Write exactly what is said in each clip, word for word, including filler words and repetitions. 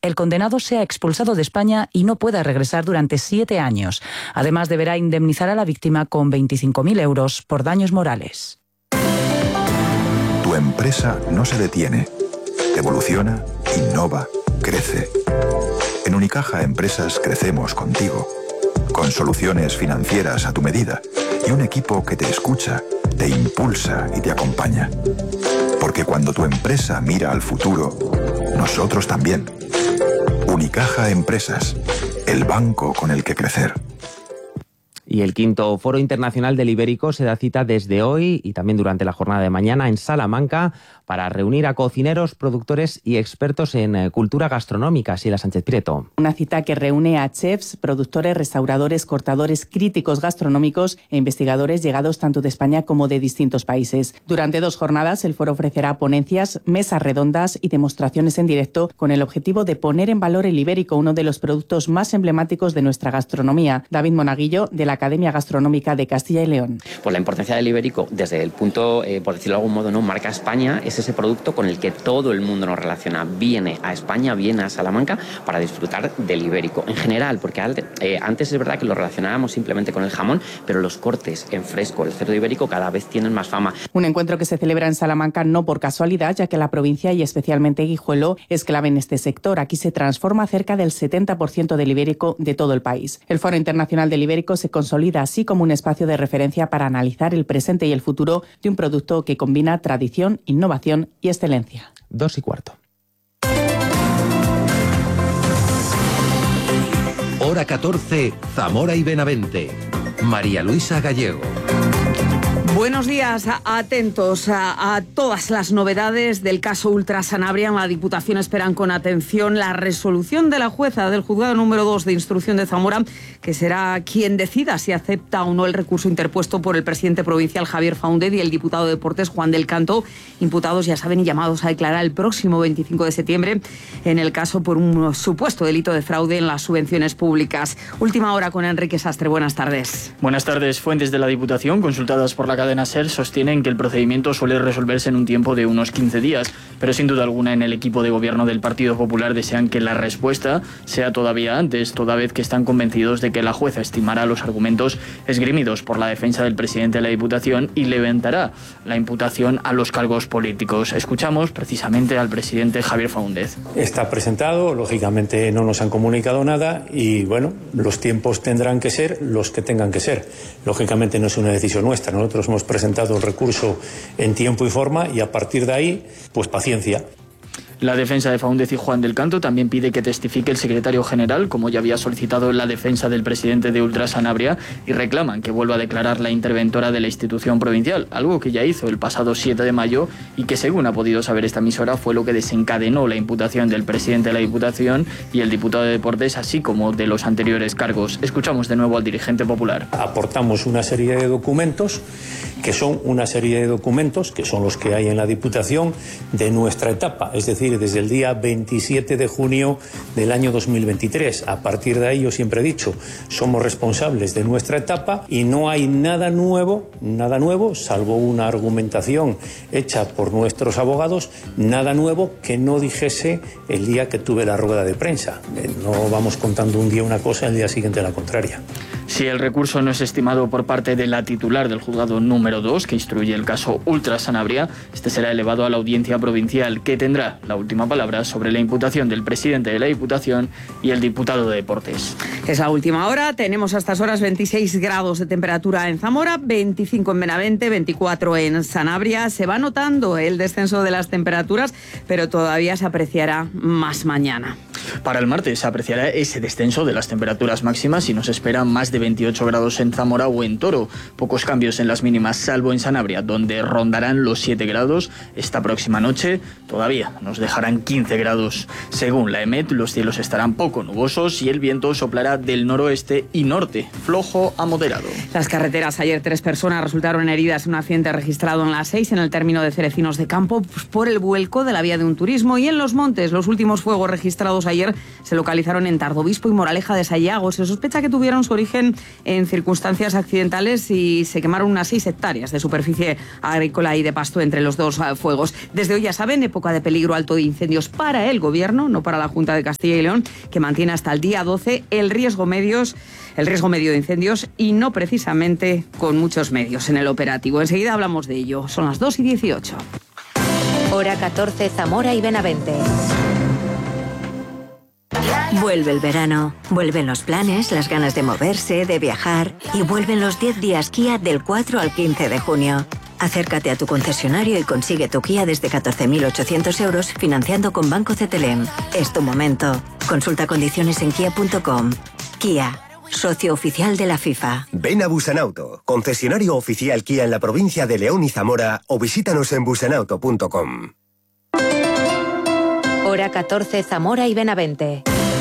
el condenado sea expulsado de España y no pueda regresar durante siete años. Además, deberá indemnizar a la víctima con veinticinco mil euros por daños morales. Tu empresa no se detiene. Evoluciona, innova, crece. En Unicaja Empresas crecemos contigo, con soluciones financieras a tu medida y un equipo que te escucha, te impulsa y te acompaña. Porque cuando tu empresa mira al futuro, nosotros también. Unicaja Empresas, el banco con el que crecer. Y el quinto Foro Internacional del Ibérico se da cita desde hoy y también durante la jornada de mañana en Salamanca para reunir a cocineros, productores y expertos en cultura gastronómica. Sila Sánchez Prieto. Una cita que reúne a chefs, productores, restauradores, cortadores, críticos gastronómicos e investigadores llegados tanto de España como de distintos países. Durante dos jornadas el foro ofrecerá ponencias, mesas redondas y demostraciones en directo con el objetivo de poner en valor el ibérico, uno de los productos más emblemáticos de nuestra gastronomía. David Monaguillo, de la Academia Gastronómica de Castilla y León. Pues la importancia del ibérico, desde el punto, eh, por decirlo de algún modo, no marca España, es ese producto con el que todo el mundo nos relaciona. Viene a España, viene a Salamanca para disfrutar del ibérico. En general, porque eh, antes es verdad que lo relacionábamos simplemente con el jamón, pero los cortes en fresco, el cerdo ibérico, cada vez tienen más fama. Un encuentro que se celebra en Salamanca no por casualidad, ya que la provincia y especialmente Guijuelo es clave en este sector. Aquí se transforma cerca del setenta por ciento del ibérico de todo el país. El Foro Internacional del Ibérico se consolida así como un espacio de referencia para analizar el presente y el futuro de un producto que combina tradición, innovación y excelencia. Dos y cuarto. Hora catorce, Zamora y Benavente. María Luisa Gallego. Buenos días, atentos a, a todas las novedades del caso Ultra Sanabria. En la Diputación esperan con atención la resolución de la jueza del juzgado número dos de instrucción de Zamora, que será quien decida si acepta o no el recurso interpuesto por el presidente provincial Javier Faúndez y el diputado de Deportes Juan del Canto, imputados, ya saben, y llamados a declarar el próximo veinticinco de septiembre en el caso por un supuesto delito de fraude en las subvenciones públicas. Última hora con Enrique Sastre. Buenas tardes. Buenas tardes. Fuentes de la Diputación, consultadas por la cadena SER, sostienen que el procedimiento suele resolverse en un tiempo de unos quince días, pero sin duda alguna en el equipo de gobierno del Partido Popular desean que la respuesta sea todavía antes, toda vez que están convencidos de que la jueza estimará los argumentos esgrimidos por la defensa del presidente de la Diputación y levantará la imputación a los cargos políticos. Escuchamos precisamente al presidente Javier Faúndez. Está presentado, lógicamente no nos han comunicado nada y bueno, los tiempos tendrán que ser los que tengan que ser. Lógicamente no es una decisión nuestra, nosotros hemos presentado el recurso en tiempo y forma y a partir de ahí, pues paciencia. La defensa de Faúndez y Juan del Canto también pide que testifique el secretario general, como ya había solicitado la defensa del presidente de Ultra Sanabria, y reclaman que vuelva a declarar la interventora de la institución provincial, algo que ya hizo el pasado siete de mayo y que, según ha podido saber esta emisora, fue lo que desencadenó la imputación del presidente de la Diputación y el diputado de Deportes, así como de los anteriores cargos. Escuchamos de nuevo al dirigente popular. Aportamos una serie de documentos, que son una serie de documentos, que son los que hay en la Diputación, de nuestra etapa, es decir, desde el día veintisiete de junio del año dos mil veintitrés. A partir de ahí, yo siempre he dicho, somos responsables de nuestra etapa y no hay nada nuevo, nada nuevo, salvo una argumentación hecha por nuestros abogados, nada nuevo que no dijese el día que tuve la rueda de prensa. No vamos contando un día una cosa y el día siguiente la contraria. Si el recurso no es estimado por parte de la titular del juzgado número dos, que instruye el caso Ultra Sanabria, este será elevado a la audiencia provincial, que tendrá la última palabra sobre la imputación del presidente de la Diputación y el diputado de Deportes. Es la última hora. Tenemos a estas horas veintiséis grados de temperatura en Zamora, veinticinco en Benavente, veinticuatro en Sanabria. Se va notando el descenso de las temperaturas, pero todavía se apreciará más mañana. Para el martes se apreciará ese descenso de las temperaturas máximas y nos esperan más de veintiocho grados en Zamora o en Toro. Pocos cambios en las mínimas, salvo en Sanabria, donde rondarán los siete grados. Esta próxima noche todavía nos dejarán quince grados. Según la EMET, los cielos estarán poco nubosos y el viento soplará del noroeste y norte, flojo a moderado. Las carreteras. Ayer tres personas resultaron heridas en un accidente registrado en la seis, en el término de Cerecinos de Campo, pues por el vuelco de la vía de un turismo. Y en Los Montes, los últimos fuegos registrados ayer ayer se localizaron en Tardobispo y Moraleja de Sayago. Se sospecha que tuvieron su origen en circunstancias accidentales y se quemaron unas seis hectáreas de superficie agrícola y de pasto entre los dos fuegos. Desde hoy, ya saben, época de peligro alto de incendios para el Gobierno, no para la Junta de Castilla y León, que mantiene hasta el día doce el riesgo medios, el riesgo medio de incendios y no precisamente con muchos medios en el operativo. Enseguida hablamos de ello. Son las dos y dieciocho. Hora catorce, Zamora y Benavente. Vuelve el verano, vuelven los planes, las ganas de moverse, de viajar y vuelven los diez días Kia del cuatro al quince de junio. Acércate a tu concesionario y consigue tu Kia desde catorce mil ochocientos euros financiando con Banco C T L E M. Es tu momento. Consulta condiciones en kia punto com. Kia, socio oficial de la FIFA. Ven a Busanauto, concesionario oficial Kia en la provincia de León y Zamora, o visítanos en busanauto punto com. Hora catorce, Zamora y Benavente.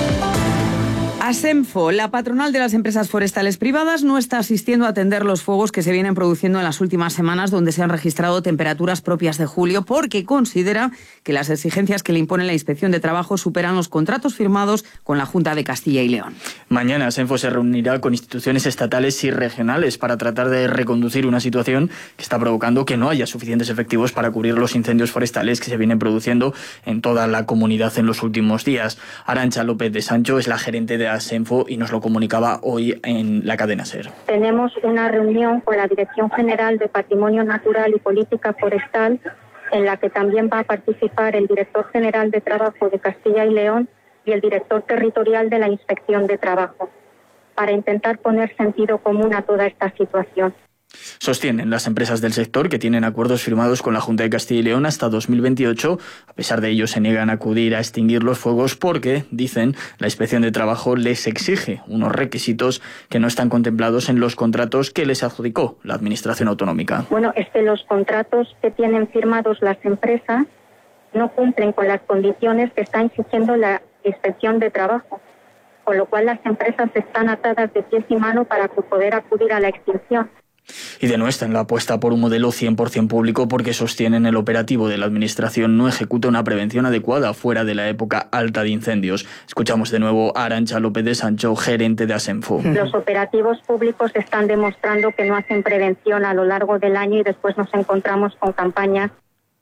Asenfo, la patronal de las empresas forestales privadas, no está asistiendo a atender los fuegos que se vienen produciendo en las últimas semanas, donde se han registrado temperaturas propias de julio, porque considera que las exigencias que le impone la Inspección de Trabajo superan los contratos firmados con la Junta de Castilla y León. Mañana Asenfo se reunirá con instituciones estatales y regionales para tratar de reconducir una situación que está provocando que no haya suficientes efectivos para cubrir los incendios forestales que se vienen produciendo en toda la comunidad en los últimos días. Arantxa López de Sancho es la gerente de Asenfo y nos lo comunicaba hoy en la cadena SER. Tenemos una reunión con la Dirección General de Patrimonio Natural y Política Forestal, en la que también va a participar el Director General de Trabajo de Castilla y León y el Director Territorial de la Inspección de Trabajo, para intentar poner sentido común a toda esta situación. Sostienen las empresas del sector que tienen acuerdos firmados con la Junta de Castilla y León hasta dos mil veintiocho. A pesar de ello, se niegan a acudir a extinguir los fuegos porque, dicen, la Inspección de Trabajo les exige unos requisitos que no están contemplados en los contratos que les adjudicó la Administración Autonómica. Bueno, es que los contratos que tienen firmados las empresas no cumplen con las condiciones que está exigiendo la Inspección de Trabajo, con lo cual las empresas están atadas de pies y mano para poder acudir a la extinción. Y denuestran la apuesta por un modelo cien por ciento público porque sostienen el operativo de la Administración no ejecuta una prevención adecuada fuera de la época alta de incendios. Escuchamos de nuevo a Arantxa López de Sancho, gerente de Asenfo. Los operativos públicos están demostrando que no hacen prevención a lo largo del año y después nos encontramos con campañas.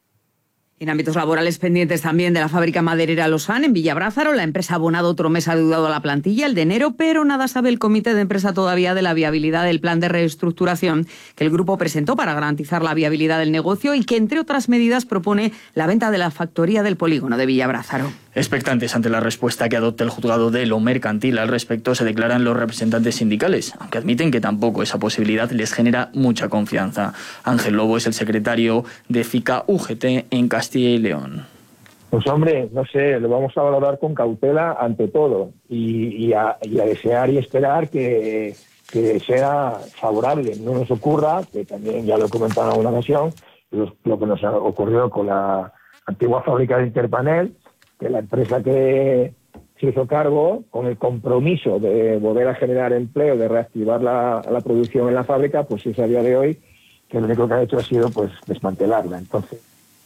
En ámbitos laborales pendientes también de la fábrica maderera Losán, en Villabrázaro, la empresa ha abonado otro mes adeudado a la plantilla, el de enero, pero nada sabe el comité de empresa todavía de la viabilidad del plan de reestructuración que el grupo presentó para garantizar la viabilidad del negocio y que, entre otras medidas, propone la venta de la factoría del polígono de Villabrázaro. Expectantes ante la respuesta que adopte el juzgado de lo mercantil al respecto, se declaran los representantes sindicales, aunque admiten que tampoco esa posibilidad les genera mucha confianza. Ángel Lobo es el secretario de FICA U G T en Castilla y León. Pues hombre, no sé, lo vamos a valorar con cautela ante todo y, y, a, y a desear y esperar que, que sea favorable. No nos ocurra, que también ya lo he comentado en alguna ocasión, lo, lo que nos ocurrió con la antigua fábrica de Interpanel, que la empresa que se hizo cargo, con el compromiso de volver a generar empleo, de reactivar la, la producción en la fábrica, pues es a día de hoy que lo único que ha hecho ha sido pues desmantelarla. Entonces,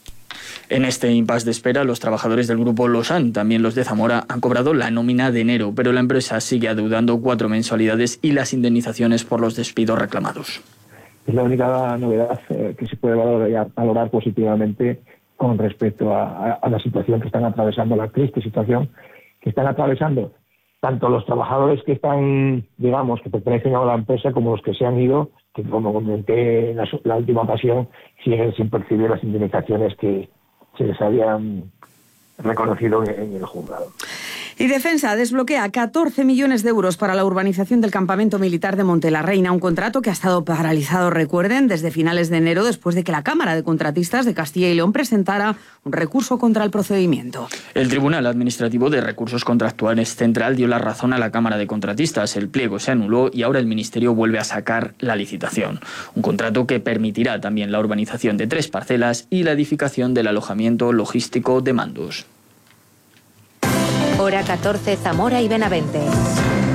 en este impasse de espera, los trabajadores del grupo Losán, también los de Zamora, han cobrado la nómina de enero, pero la empresa sigue adeudando cuatro mensualidades y las indemnizaciones por los despidos reclamados. Es la única novedad eh, que se puede valorar, valorar positivamente con respecto a, a, a la situación que están atravesando, la triste situación que están atravesando tanto los trabajadores que están, digamos, que pertenecen a la empresa, como los que se han ido, que como comenté en la, la última ocasión, siguen sin percibir las indemnizaciones que se les habían reconocido en, en el juzgado. Y Defensa desbloquea catorce millones de euros para la urbanización del campamento militar de Monte la Reina, un contrato que ha estado paralizado, recuerden, desde finales de enero, después de que la Cámara de Contratistas de Castilla y León presentara un recurso contra el procedimiento. El Tribunal Administrativo de Recursos Contractuales Central dio la razón a la Cámara de Contratistas. El pliego se anuló y ahora el Ministerio vuelve a sacar la licitación. Un contrato que permitirá también la urbanización de tres parcelas y la edificación del alojamiento logístico de mandos. Hora catorce, Zamora y Benavente.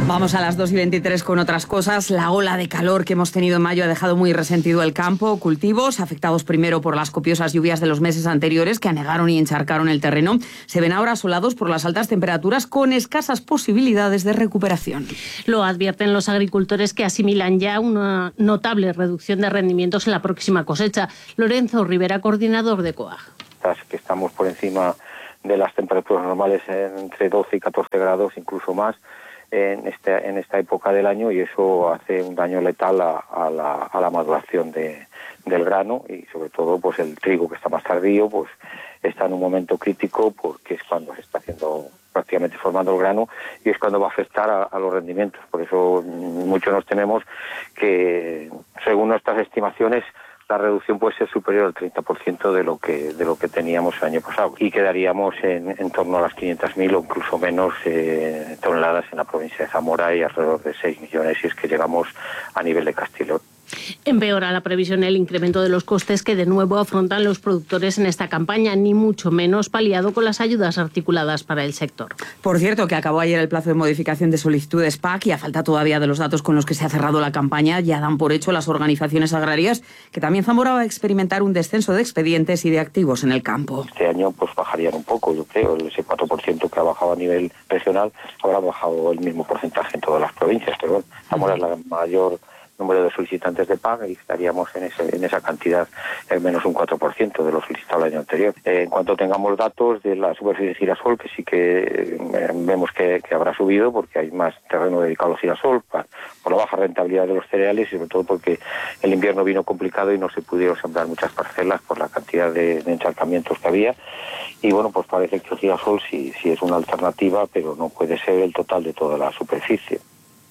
Vamos a las dos y veintitrés con otras cosas. La ola de calor que hemos tenido en mayo ha dejado muy resentido el campo, cultivos, afectados primero por las copiosas lluvias de los meses anteriores que anegaron y encharcaron el terreno. Se ven ahora asolados por las altas temperaturas con escasas posibilidades de recuperación. Lo advierten los agricultores que asimilan ya una notable reducción de rendimientos en la próxima cosecha. Lorenzo Rivera, coordinador de COAG. Que estamos por encima de las temperaturas normales entre doce y catorce grados, incluso más, en, este, en esta época del año, y eso hace un daño letal a, a, la, a la maduración de, del grano, y sobre todo pues el trigo, que está más tardío, pues está en un momento crítico porque es cuando se está haciendo prácticamente formando el grano y es cuando va a afectar a, a los rendimientos. Por eso mucho nos tememos que, según nuestras estimaciones, la reducción puede ser superior al treinta por ciento de lo que de lo que teníamos el año pasado y quedaríamos en, en torno a las quinientas mil o incluso menos eh, toneladas en la provincia de Zamora y alrededor de seis millones si es que llegamos a nivel de Castilla. Empeora la previsión el incremento de los costes que de nuevo afrontan los productores en esta campaña, ni mucho menos paliado con las ayudas articuladas para el sector. Por cierto, que acabó ayer el plazo de modificación de solicitudes P A C y a falta todavía de los datos con los que se ha cerrado la campaña, ya dan por hecho las organizaciones agrarias que también Zamora va a experimentar un descenso de expedientes y de activos en el campo. Este año pues bajarían un poco, yo creo, ese cuatro por ciento que ha bajado a nivel regional habrá bajado el mismo porcentaje en todas las provincias, pero bueno, Zamora es la mayor número de solicitantes de P A C y estaríamos en, ese, en esa cantidad, en menos un cuatro por ciento de lo solicitado el año anterior. Eh, en cuanto tengamos datos de la superficie de girasol, que sí que eh, vemos que, que habrá subido porque hay más terreno dedicado al girasol, pa, por la baja rentabilidad de los cereales y sobre todo porque el invierno vino complicado y no se pudieron sembrar muchas parcelas por la cantidad de, de encharcamientos que había. Y bueno, pues parece que el girasol sí, sí es una alternativa, pero no puede ser el total de toda la superficie.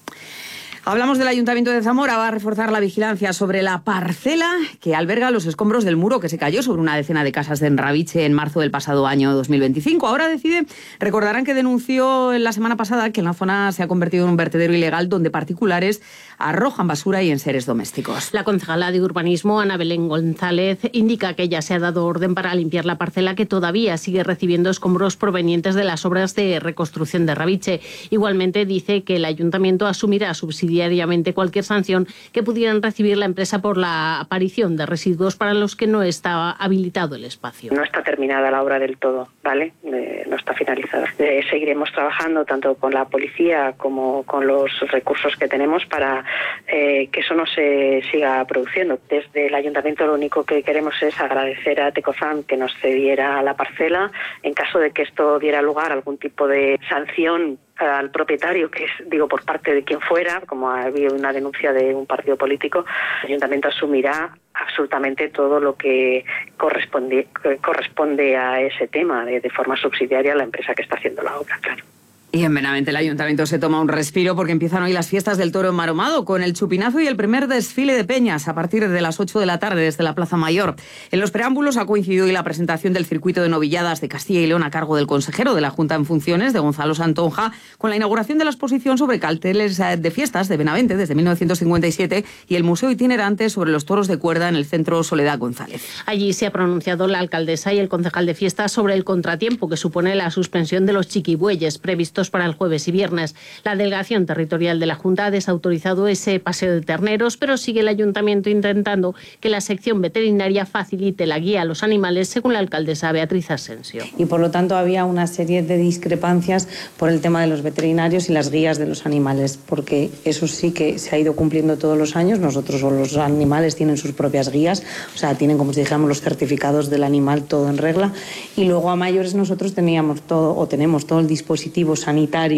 Hablamos del Ayuntamiento de Zamora, va a reforzar la vigilancia sobre la parcela que alberga los escombros del muro que se cayó sobre una decena de casas de Enrabiche en marzo del pasado año dos mil veinticinco. Ahora decide, recordarán que denunció la semana pasada que en la zona se ha convertido en un vertedero ilegal donde particulares arrojan basura y enseres domésticos. La concejala de Urbanismo, Ana Belén González, indica que ya se ha dado orden para limpiar la parcela que todavía sigue recibiendo escombros provenientes de las obras de reconstrucción de Enrabiche. Igualmente dice que el Ayuntamiento asumirá subsidiariamente cualquier sanción que pudieran recibir la empresa por la aparición de residuos para los que no está habilitado el espacio. No está terminada la obra del todo, ¿vale? Eh, no está finalizada. Eh, seguiremos trabajando tanto con la policía como con los recursos que tenemos para eh, que eso no se siga produciendo. Desde el Ayuntamiento lo único que queremos es agradecer a Tecofam que nos cediera la parcela. En caso de que esto diera lugar a algún tipo de sanción al propietario, que es, digo, por parte de quien fuera, como ha habido una denuncia de un partido político, el Ayuntamiento asumirá absolutamente todo lo que corresponde, corresponde a ese tema, de, de forma subsidiaria a la empresa que está haciendo la obra, claro. Y en Benavente el Ayuntamiento se toma un respiro porque empiezan hoy las fiestas del Toro Enmaromado con el chupinazo y el primer desfile de peñas a partir de las ocho de la tarde desde la Plaza Mayor. En los preámbulos ha coincidido hoy la presentación del circuito de novilladas de Castilla y León a cargo del consejero de la Junta en funciones, de Gonzalo Santonja, con la inauguración de la exposición sobre carteles de fiestas de Benavente desde mil novecientos cincuenta y siete y el museo itinerante sobre los toros de cuerda en el centro Soledad González. Allí se ha pronunciado la alcaldesa y el concejal de fiestas sobre el contratiempo que supone la suspensión de los chiquibueyes previstos para el jueves y viernes. La delegación territorial de la Junta ha desautorizado ese paseo de terneros, pero sigue el Ayuntamiento intentando que la sección veterinaria facilite la guía a los animales, según la alcaldesa Beatriz Asensio. Y por lo tanto había una serie de discrepancias por el tema de los veterinarios y las guías de los animales, porque eso sí que se ha ido cumpliendo todos los años. Nosotros o los animales tienen sus propias guías, o sea, tienen, como si dijéramos, los certificados del animal, todo en regla. Y luego a mayores nosotros teníamos todo, o tenemos todo el dispositivo sanitario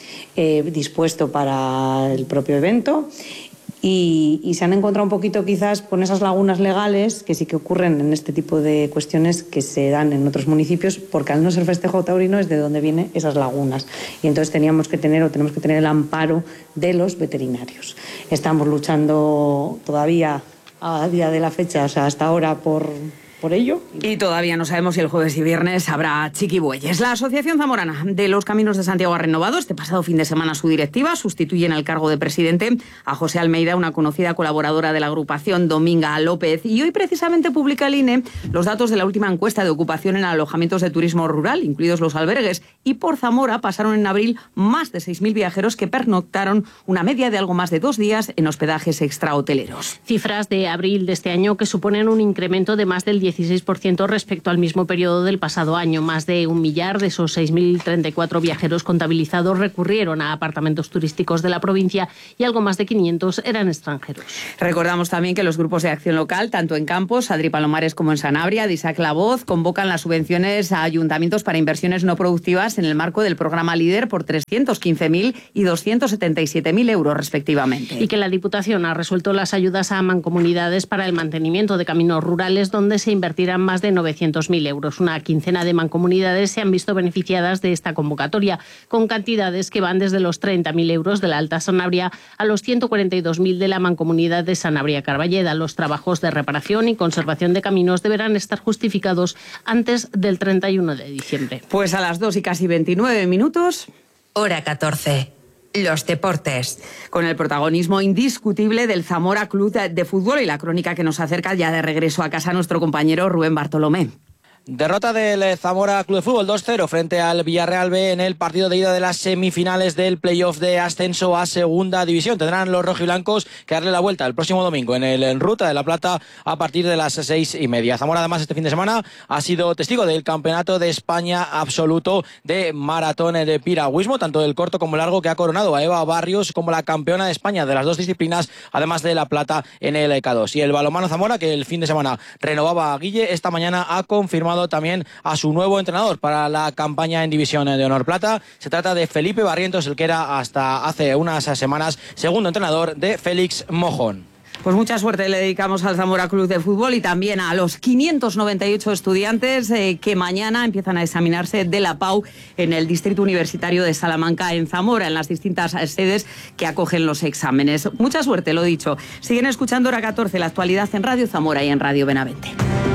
Eh, dispuesto para el propio evento y, y se han encontrado un poquito quizás con esas lagunas legales que sí que ocurren en este tipo de cuestiones que se dan en otros municipios, porque al no ser festejo taurino es de donde vienen esas lagunas y entonces teníamos que tener o tenemos que tener el amparo de los veterinarios. Estamos luchando todavía a día de la fecha, o sea, hasta ahora por por ello. Y todavía no sabemos si el jueves y viernes habrá chiquibueyes. La Asociación Zamorana de los Caminos de Santiago ha renovado este pasado fin de semana su directiva. Sustituye en el cargo de presidente a José Almeida, una conocida colaboradora de la agrupación, Dominga López. Y hoy precisamente publica el I N E los datos de la última encuesta de ocupación en alojamientos de turismo rural, incluidos los albergues. Y por Zamora pasaron en abril más de seis mil viajeros que pernoctaron una media de algo más de dos días en hospedajes extrahoteleros. Cifras de abril de este año que suponen un incremento de más del dieciséis por ciento respecto al mismo periodo del pasado año. Más de un millar de esos seis mil treinta y cuatro viajeros contabilizados recurrieron a apartamentos turísticos de la provincia y algo más de quinientos eran extranjeros. Recordamos también que los grupos de acción local, tanto en Campos, Adri Palomares como en Sanabria, de Isaac Lavoz, convocan las subvenciones a ayuntamientos para inversiones no productivas en el marco del programa LEADER por trescientos quince mil y doscientos setenta y siete mil euros respectivamente. Y que la Diputación ha resuelto las ayudas a mancomunidades para el mantenimiento de caminos rurales, donde se invertirán más de novecientos mil euros. Una quincena de mancomunidades se han visto beneficiadas de esta convocatoria, con cantidades que van desde los treinta mil euros de la Alta Sanabria a los ciento cuarenta y dos mil de la mancomunidad de Sanabria-Carballeda. Los trabajos de reparación y conservación de caminos deberán estar justificados antes del treinta y uno de diciembre. Pues a las dos y casi veintinueve minutos. Hora catorce. Los deportes. Con el protagonismo indiscutible del Zamora Club de Fútbol y la crónica que nos acerca ya de regreso a casa nuestro compañero Rubén Bartolomé. Derrota del Zamora Club de Fútbol dos cero frente al Villarreal B en el partido de ida de las semifinales del playoff de ascenso a Segunda División. Tendrán los rojiblancos que darle la vuelta el próximo domingo en el en Ruta de la Plata a partir de las seis y media. Zamora además este fin de semana ha sido testigo del Campeonato de España absoluto de maratón de piragüismo, tanto del corto como largo, que ha coronado a Eva Barrios como la campeona de España de las dos disciplinas, además de la plata en el K dos. Y el balonmano Zamora, que el fin de semana renovaba a Guille, esta mañana ha confirmado también a su nuevo entrenador para la campaña en División de Honor Plata. Se trata de Felipe Barrientos, el que era hasta hace unas semanas segundo entrenador de Félix Mojón. Pues mucha suerte le dedicamos al Zamora Club de Fútbol y también a los quinientos noventa y ocho estudiantes eh, que mañana empiezan a examinarse de la P A U en el Distrito Universitario de Salamanca, en Zamora, en las distintas sedes que acogen los exámenes. Mucha suerte, lo dicho. Siguen escuchando Hora catorce, la actualidad en Radio Zamora y en Radio Benavente.